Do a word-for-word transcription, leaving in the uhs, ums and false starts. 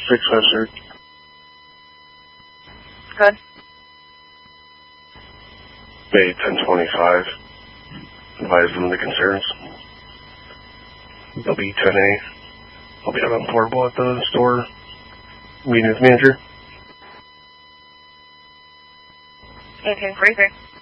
six five six. Good. Bay ten twenty-five. Advise them of the concerns. W ten A. I'll be out on portable at the store. Meeting with manager. eighteen forty-three.